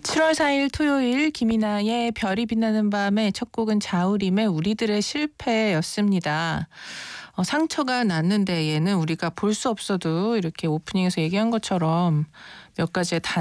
7월 4일 토요일 김이나의 별이 빛나는 밤의 첫 곡은 자우림의 우리들의 실패였습니다. 상처가 났는데 얘는 우리가 볼 수 없어도 이렇게 오프닝에서 얘기한 것처럼 몇 가지의